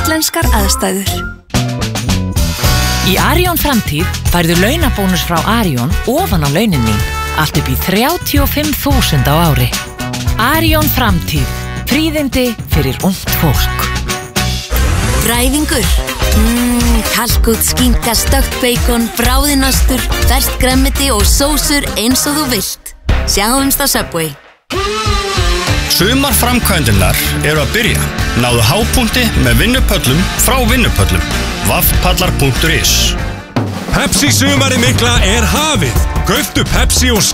íslenskar aðstæður. Í Arion framtíð færðu launabónus frá Arion ofan á launin mín. Allt upp í 35.000 á ári. Arion framtíð. Fríðindi fyrir ungt fólk. Bræðingur. Kalkút, skinka, stökkt beikon, bráðinastur, ferskt grænmeti og sósur eins og þú vilt. Sjáumst á Subway. Sumarframkvæmdirnar eru að byrja. Náðu hápunkti með vinnupöllum frá Vinnupöllum. Vaffpallar.is. Pepsi sumari mikla er hafið. Kauptu Pepsi og